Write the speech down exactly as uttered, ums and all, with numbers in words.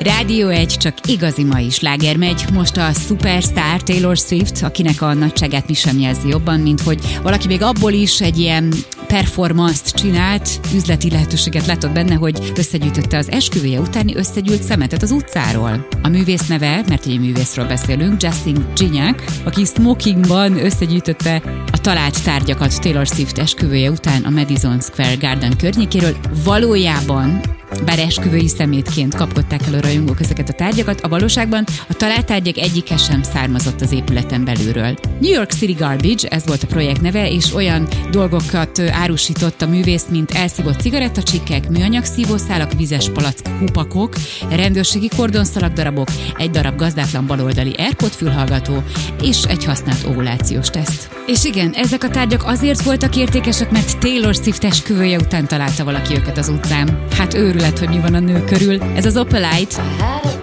Rádió egy, csak igazi mai sláger megy. Most a szupersztár Taylor Swift, akinek a nagyságát mi sem jelzi jobban, mint hogy valaki még abból is egy ilyen performance-t csinált, üzleti lehetőséget látott benne, hogy összegyűjtötte az esküvője utáni összegyűlt szemetet az utcáról. A művész neve, mert ugye művészről beszélünk, Justin Gignac, aki smokingban összegyűjtötte a talált tárgyakat Taylor Swift esküvője után a Madison Square Garden környékéről. Valójában, bár esküvői szemétként kapkodták el a rajongók ezeket a tárgyakat, a valóságban a talált tárgyak egyike sem származott az épületen belülről. New York City Garbage, ez volt a projekt neve, és olyan dolgokat árusított a művész, mint elszívott cigarettacsikkek, műanyag szívószálak, vizes palack kupakok, rendőrségi kordonszalagdarabok, egy darab gazdátlan baloldali AirPod fülhallgató és egy használt ovulációs teszt. És igen, ezek a tárgyak azért voltak értékesek, mert Taylor Swift esküvője után találta valaki őket az utcán. Hát őrület, hogy mi van a nő körül. Ez az Opalite.